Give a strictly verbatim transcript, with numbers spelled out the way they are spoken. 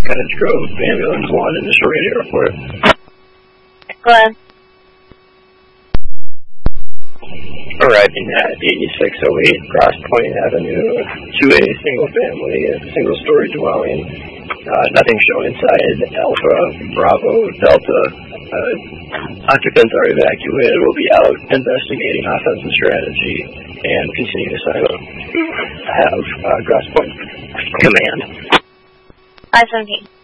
Cottage Grove, ambulance one, initial radio report. Glenn. Arriving at eighty-six oh eight Grosse Pointe Avenue, to a single-family, single-story dwelling. Uh, nothing shown inside. Alpha, Bravo, Delta. Uh, occupants are evacuated. We'll be out investigating offensive strategy and continue to silo. Have uh, Grosse Pointe command. five seventeen.